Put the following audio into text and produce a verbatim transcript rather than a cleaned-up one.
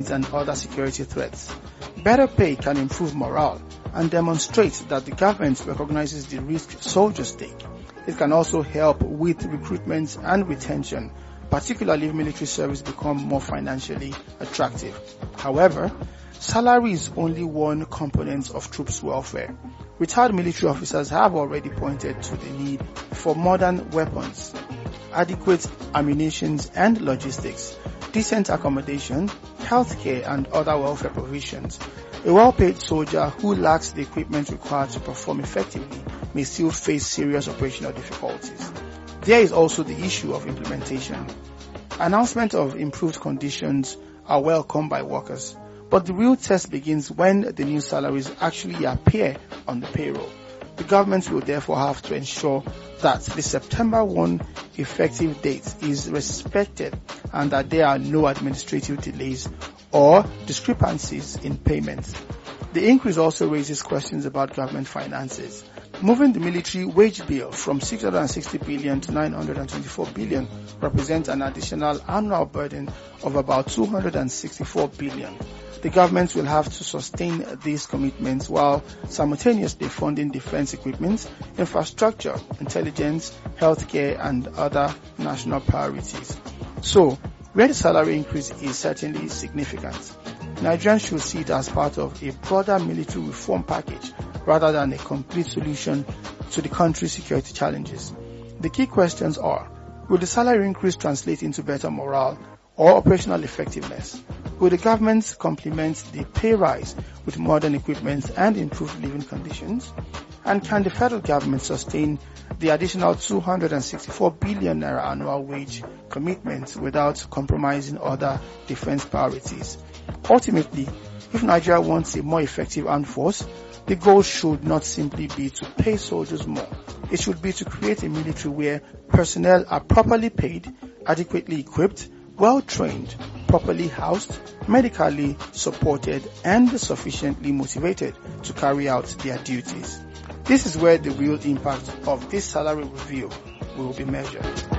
needs and other security threats. Better pay can improve morale and demonstrate that the government recognizes the risk soldiers take. It can also help with recruitment and retention, particularly if military service become more financially attractive. However, salary is only one component of troops' welfare. Retired military officers have already pointed to the need for modern weapons, adequate ammunition and logistics, decent accommodation, healthcare and other welfare provisions. A well-paid soldier who lacks the equipment required to perform effectively may still face serious operational difficulties. There is also the issue of implementation. Announcements of improved conditions are welcomed by workers, but the real test begins when the new salaries actually appear on the payroll. The government will therefore have to ensure that the September first effective date is respected and that there are no administrative delays or discrepancies in payments. The increase also raises questions about government finances. Moving the military wage bill from six hundred sixty billion to nine hundred twenty-four billion represents an additional annual burden of about two hundred sixty-four billion. The government will have to sustain these commitments while simultaneously funding defense equipment, infrastructure, intelligence, healthcare, and other national priorities. So, where the salary increase is certainly significant, Nigerians should see it as part of a broader military reform package rather than a complete solution to the country's security challenges. The key questions are, will the salary increase translate into better morale or operational effectiveness? Will the government complement the pay rise with modern equipment and improved living conditions? And can the federal government sustain the additional two hundred sixty-four billion naira annual wage commitment without compromising other defense priorities? Ultimately, if Nigeria wants a more effective armed force, the goal should not simply be to pay soldiers more. It should be to create a military where personnel are properly paid, adequately equipped, well-trained, properly housed, medically supported, and sufficiently motivated to carry out their duties. This is where the real impact of this salary review will be measured.